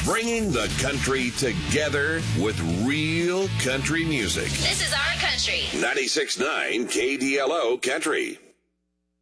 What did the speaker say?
bringing the country together with real country music. This is our country. 96.9 KDLO Country.